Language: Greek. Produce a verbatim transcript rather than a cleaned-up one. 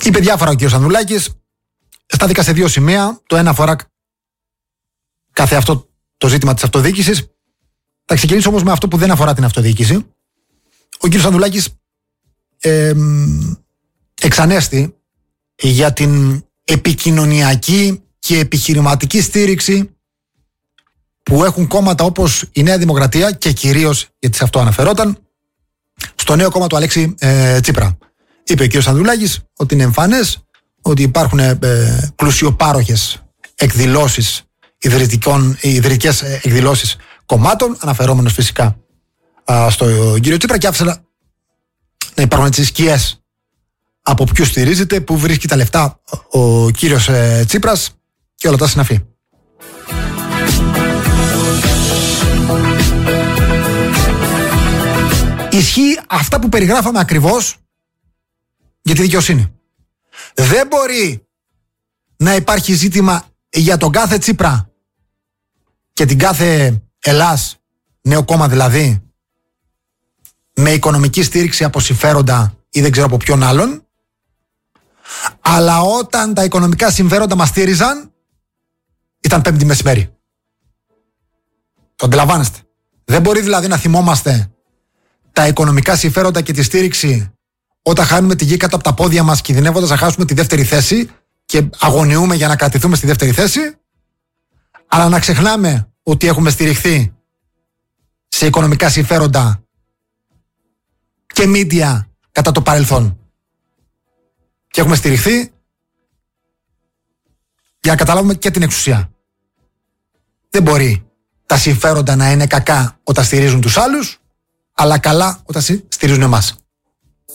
Είπε διάφορα ο κ. Ανδρουλάκης. Στάθηκα σε δύο σημεία. Το ένα αφορά κάθε αυτό το ζήτημα της αυτοδιοίκησης. Θα ξεκινήσω όμως με αυτό που δεν αφορά την αυτοδιοίκηση. Ο κ. Ανδρουλάκης ε, εξανέστη για την επικοινωνιακή και επιχειρηματική στήριξη που έχουν κόμματα όπως η Νέα Δημοκρατία και κυρίως, γιατί σε αυτό αναφερόταν, στο νέο κόμμα του Αλέξη ε, Τσίπρα. Είπε ο κ. Ανδρουλάκης ότι είναι εμφανές ότι υπάρχουν ε, πλουσιοπάροχες εκδηλώσεις, ιδρυτικές εκδηλώσεις κομμάτων, αναφερόμενος φυσικά α, στο κύριο Τσίπρα, και άφησε να υπάρχουν έτσι σκιές από ποιους στηρίζεται, που βρίσκει τα λεφτά ο κύριος ε, Τσίπρας και όλα τα συναφή. Ισχύει αυτά που περιγράφαμε ακριβώς για τη δικαιοσύνη. Δεν μπορεί να υπάρχει ζήτημα για τον κάθε Τσίπρα και την κάθε Ελλάς, νέο κόμμα δηλαδή, με οικονομική στήριξη από συμφέροντα ή δεν ξέρω από ποιον άλλον, αλλά όταν τα οικονομικά συμφέροντα μας στήριζαν, ήταν Πέμπτη μεσημέρι. Το αντιλαμβάνεστε? Δεν μπορεί δηλαδή να θυμόμαστε τα οικονομικά συμφέροντα και τη στήριξη όταν χάνουμε τη γη κάτω από τα πόδια μας, κινδυνεύοντας να χάσουμε τη δεύτερη θέση και αγωνιούμε για να κρατηθούμε στη δεύτερη θέση, αλλά να ξεχνάμε ότι έχουμε στηριχθεί σε οικονομικά συμφέροντα και μίντια κατά το παρελθόν. Και έχουμε στηριχθεί για να καταλάβουμε και την εξουσία. Δεν μπορεί τα συμφέροντα να είναι κακά όταν στηρίζουν τους άλλους, αλλά καλά όταν στηρίζουν εμάς.